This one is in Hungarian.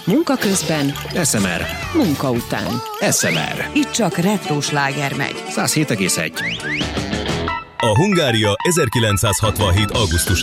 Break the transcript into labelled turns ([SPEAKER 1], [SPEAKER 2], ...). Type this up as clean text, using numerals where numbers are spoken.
[SPEAKER 1] Munka közben,
[SPEAKER 2] SMR.
[SPEAKER 1] munka után.
[SPEAKER 2] SMR.
[SPEAKER 1] Itt csak retro sláger megy.
[SPEAKER 2] 107,1.
[SPEAKER 3] A Hungária 1967. augusztusában